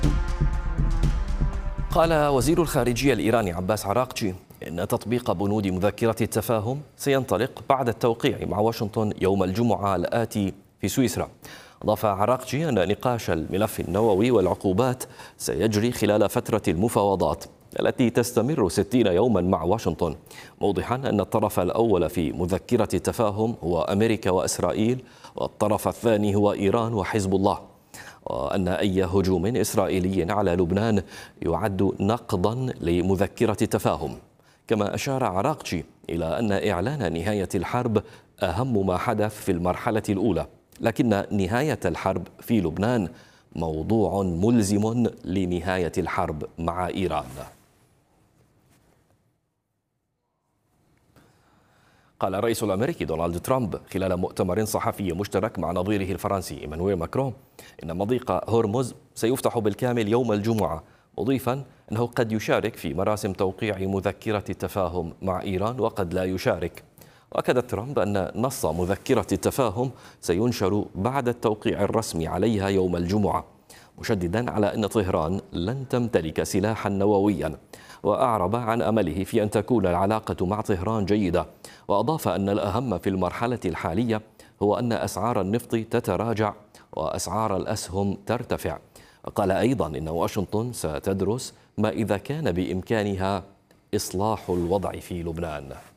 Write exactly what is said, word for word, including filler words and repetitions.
قال وزير الخارجية الإيراني عباس عراقجي إن تطبيق بنود مذكرة التفاهم سينطلق بعد التوقيع مع واشنطن يوم الجمعة الآتي في سويسرا. أضاف عراقجي أن نقاش الملف النووي والعقوبات سيجري خلال فترة المفاوضات التي تستمر ستين يوما مع واشنطن، موضحا أن الطرف الأول في مذكرة التفاهم هو أمريكا وإسرائيل، والطرف الثاني هو إيران وحزب الله، وأن أي هجوم إسرائيلي على لبنان يعد نقضا لمذكرة التفاهم. كما أشار عراقجي إلى أن إعلان نهاية الحرب أهم ما حدث في المرحلة الأولى، لكن نهاية الحرب في لبنان موضوع ملزم لنهاية الحرب مع إيران. قال الرئيس الأمريكي دونالد ترامب خلال مؤتمر صحفي مشترك مع نظيره الفرنسي إيمانويل ماكرون إن مضيق هرمز سيفتح بالكامل يوم الجمعة، مضيفا أنه قد يشارك في مراسم توقيع مذكرة التفاهم مع إيران وقد لا يشارك. وأكد ترامب أن نص مذكرة التفاهم سينشر بعد التوقيع الرسمي عليها يوم الجمعة، مشددا على أن طهران لن تمتلك سلاحا نوويا، وأعرب عن أمله في أن تكون العلاقة مع طهران جيدة. وأضاف أن الأهم في المرحلة الحالية هو أن أسعار النفط تتراجع وأسعار الأسهم ترتفع. وقال أيضا إن واشنطن ستدرس ما إذا كان بإمكانها إصلاح الوضع في لبنان.